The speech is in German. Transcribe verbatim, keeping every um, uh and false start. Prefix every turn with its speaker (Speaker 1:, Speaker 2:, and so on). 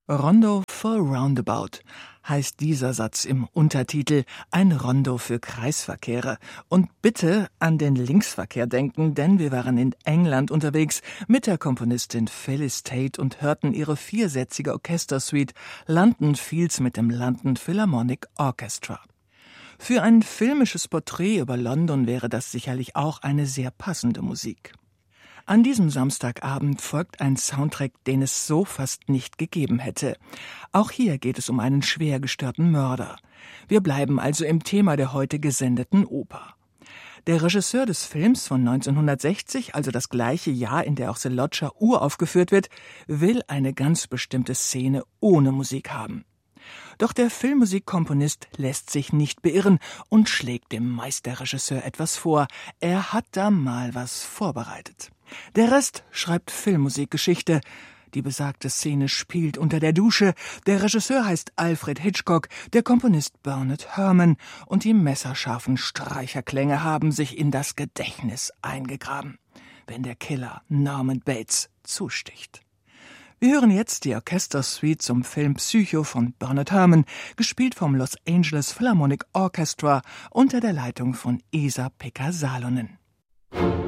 Speaker 1: Rondo for Roundabout heißt dieser Satz im Untertitel, ein Rondo für Kreisverkehre. Und bitte an den Linksverkehr denken, denn wir waren in England unterwegs mit der Komponistin Phyllis Tate und hörten ihre viersätzige Orchestersuite London Fields mit dem London Philharmonic Orchestra. Für ein filmisches Porträt über London wäre das sicherlich auch eine sehr passende Musik. An diesem Samstagabend folgt ein Soundtrack, den es so fast nicht gegeben hätte. Auch hier geht es um einen schwer gestörten Mörder. Wir bleiben also im Thema der heute gesendeten Oper. Der Regisseur des Films von neunzehnhundertsechzig, also das gleiche Jahr, in der auch The Lodger uraufgeführt wird, will eine ganz bestimmte Szene ohne Musik haben. Doch der Filmmusikkomponist lässt sich nicht beirren und schlägt dem Meisterregisseur etwas vor. Er hat da mal was vorbereitet. Der Rest schreibt Filmmusikgeschichte. Die besagte Szene spielt unter der Dusche. Der Regisseur heißt Alfred Hitchcock, der Komponist Bernard Herrmann und die messerscharfen Streicherklänge haben sich in das Gedächtnis eingegraben, wenn der Killer Norman Bates zusticht. Wir hören jetzt die Orchestersuite zum Film Psycho von Bernard Herrmann, gespielt vom Los Angeles Philharmonic Orchestra unter der Leitung von Esa-Pekka Salonen.